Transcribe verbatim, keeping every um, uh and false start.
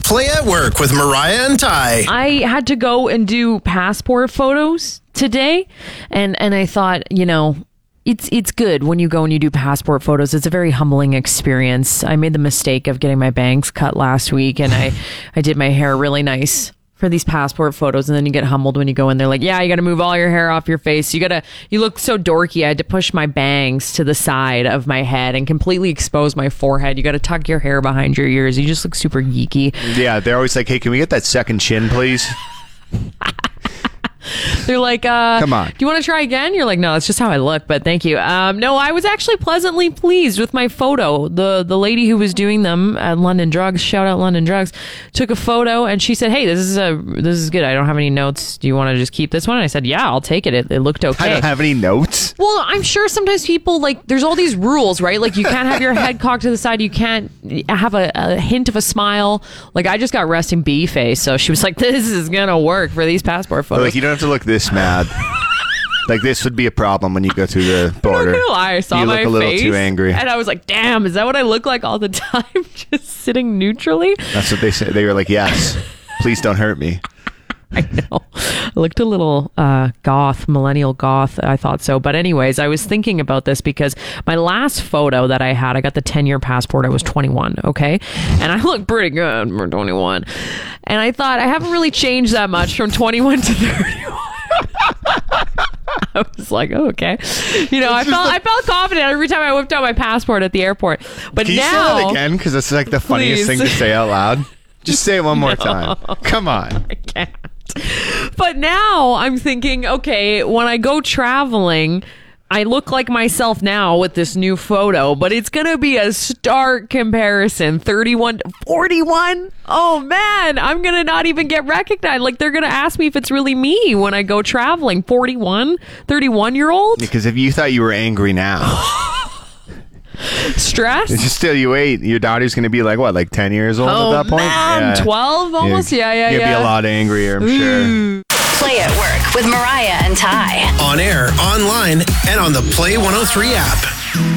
Play at Work with Mariah and Ty. I had to go and do passport photos today, and, and I thought, you know, It's it's good when you go and you do passport photos. It's a very humbling experience. I made the mistake of getting my bangs cut last week, and I, I did my hair really nice for these passport photos, and then you get humbled when you go in. They're like, yeah, you got to move all your hair off your face. You got to, you look so dorky. I had to push my bangs to the side of my head and completely expose my forehead. You got to tuck your hair behind your ears. You just look super geeky. Yeah, they're always like, hey, can we get that second chin, please? They're like, uh, come on. Do you want to try again? You're like, no, that's just how I look, but thank you. Um, no, I was actually pleasantly pleased with my photo. The the lady who was doing them at London Drugs, shout out London Drugs, took a photo and she said, hey, this is a this is good. I don't have any notes. Do you want to just keep this one? And I said, yeah, I'll take it. It, it looked okay. I don't have any notes. Well, I'm sure sometimes people, like, there's all these rules, right? Like, you can't have your head cocked to the side. You can't have a, a hint of a smile. Like, I just got resting bee face. So she was like, this is going to work for these passport photos. Like, you don't have to look this mad. Like, this would be a problem when you go through the border. I'm not gonna lie, I saw you my look a little face, too angry. And I was like, damn, is that what I look like all the time? Just sitting neutrally? That's what they said. They were like, yes, please don't hurt me. I know. I looked a little uh, goth, millennial goth. I thought so. But anyways, I was thinking about this because my last photo that I had, I got the ten-year passport. I was twenty-one, okay? And I look pretty good for twenty-one. And I thought, I haven't really changed that much from twenty-one to thirty-one. I was like, oh, okay. You know, I felt I felt confident every time I whipped out my passport at the airport. But Can now, you say that again? Because it's like the funniest Please. thing to say out loud. Just say it one more No. time. Come on. I can't. But now I'm thinking, okay, when I go traveling, I look like myself now with this new photo, but it's going to be a stark comparison. thirty-one to forty-one? Oh, man, I'm going to not even get recognized. Like, they're going to ask me if it's really me when I go traveling. forty-one? thirty-one-year-old? Because if you thought you were angry now... Stress? It's just still you wait. Your daughter's going to be like, what, like ten years old Oh, at that point? man, Yeah. twelve almost? Yeah, yeah, You'll yeah. be a lot angrier, I'm sure. Play at Work with Mariah and Ty. On air, online, and on the Play one oh three app.